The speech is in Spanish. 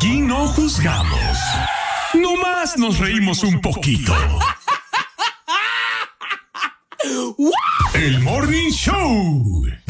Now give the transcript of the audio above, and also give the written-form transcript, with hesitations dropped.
Aquí no juzgamos. Nomás nos reímos un poquito. El Morning Show.